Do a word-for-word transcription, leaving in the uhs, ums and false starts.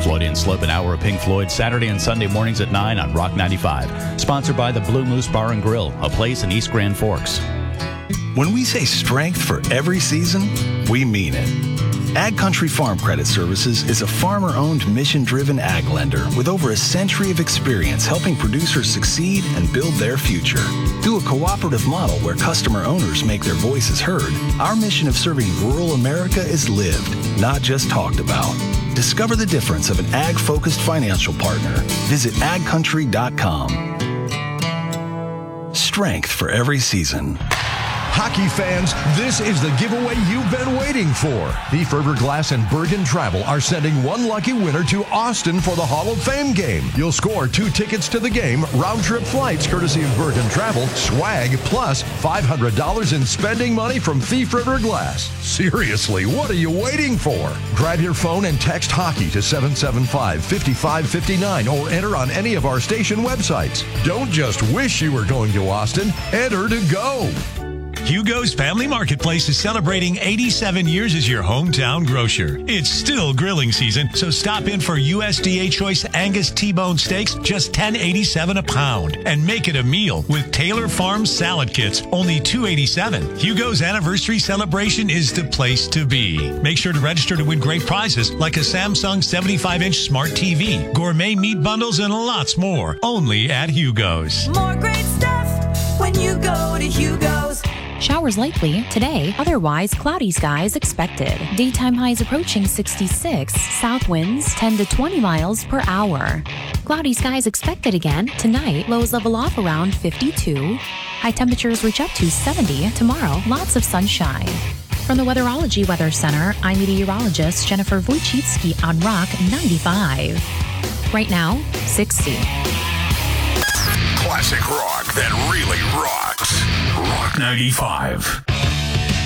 Floyd and Slope, an hour of Pink Floyd, Saturday and Sunday mornings at nine on Rock ninety-five. Sponsored by the Blue Moose Bar and Grill, a place in East Grand Forks. When we say strength for every season, we mean it. Ag Country Farm Credit Services is a farmer-owned, mission-driven ag lender with over a century of experience helping producers succeed and build their future. Through a cooperative model where customer owners make their voices heard, our mission of serving rural America is lived, not just talked about. Discover the difference of an ag-focused financial partner. Visit ag country dot com. Strength for every season. Hockey fans, this is the giveaway you've been waiting for. Thief River Glass and Bergen Travel are sending one lucky winner to Austin for the Hall of Fame game. You'll score two tickets to the game, round-trip flights courtesy of Bergen Travel, swag, plus five hundred dollars in spending money from Thief River Glass. Seriously, what are you waiting for? Grab your phone and text hockey to seven seven five, five five five nine or enter on any of our station websites. Don't just wish you were going to Austin, enter to go. Hugo's Family Marketplace is celebrating eighty-seven years as your hometown grocer. It's still grilling season, so stop in for U S D A Choice Angus T-bone steaks, just ten eighty-seven a pound. And make it a meal with Taylor Farms salad kits, only two eighty-seven. Hugo's anniversary celebration is the place to be. Make sure to register to win great prizes like a Samsung seventy-five inch smart T V, gourmet meat bundles, and lots more. Only at Hugo's. More great stuff when you go to Hugo's. Showers likely today, otherwise cloudy skies expected. Daytime highs approaching sixty-six, south winds ten to twenty miles per hour. Cloudy skies expected again tonight, lows level off around fifty-two. High temperatures reach up to seventy tomorrow, lots of sunshine. From the Weatherology Weather Center, I'm meteorologist Jennifer Wojcicki on Rock ninety-five. Right now, sixty. Classic rock that really rocks. Rock ninety-five.